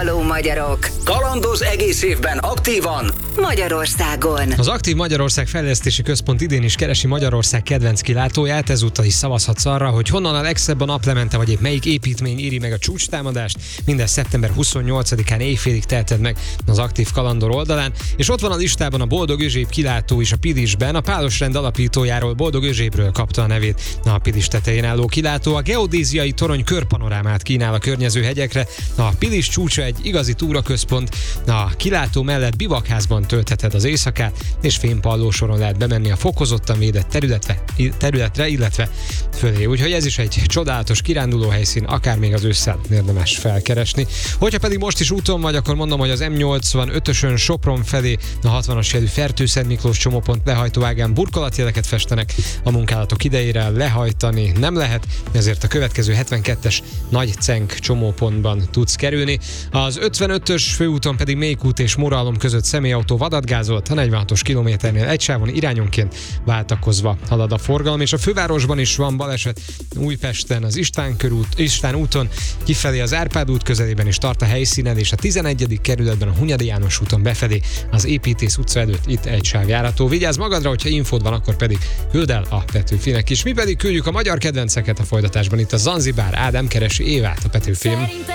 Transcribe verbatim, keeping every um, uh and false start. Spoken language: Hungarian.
való magyarok. Kalandoz egész évben aktívan Magyarországon. Az Aktív Magyarország Fejlesztési Központ idén is keresi Magyarország kedvenc kilátóját, ezúttal is szavazhatsz arra, hogy honnan a legszebb a naplemente, vagy épp melyik építmény éri meg a csúcstámadást. Minden szeptember huszonnyolcadikán éjfélig teheted meg az Aktív Kalandor oldalán, és ott van a listában a Boldog Özséb kilátó is a Pilisben. A Pálosrend alapítójáról, Boldog Özsébről kapta a nevét a Pilis tetején álló kilátó. A geodéziai torony körpanorámát kínál a környező hegyekre. A Pilis csúcsa egy igazi túraközpont. A kilátó mellett bivakházban töltheted az éjszakát, és fémpallósoron lehet bemenni a fokozottan védett területre, területre, illetve fölé. Úgyhogy ez is egy csodálatos kiránduló helyszín, akár még az ősszel érdemes felkeresni. Hogyha pedig most is úton vagy, akkor mondom, hogy az em nyolcvanötösön Sopron felé a hatvanas jelű Fertő-Szent Miklós csomópont lehajtóágán burkolatjeleket festenek. A munkálatok idejére lehajtani nem lehet, ezért a következő hetvenkettes Nagy Cenk csomópontban tudsz kerülni. Az ötvenötös főúton pedig Mékút és Muralom között személyautó vadatgázolt, a negyvenhatos kilométernél egy sávon irányonként váltakozva halad a forgalom, és a fővárosban is van baleset. Újpesten az István körút, István úton kifelé az Árpád út közelében is tart a helyszínen, és a tizenegyedik kerületben a Hunyadi János úton befelé az Építész utca előtt itt egy sáv járható. Vigyázz magadra, hogyha infód van, akkor pedig küld el a Petőfinek is. Mi pedig küldjük a magyar kedvenceket a folytatásban. Itt a Zanzibár, Ádám keresi Évát, a Petőfim.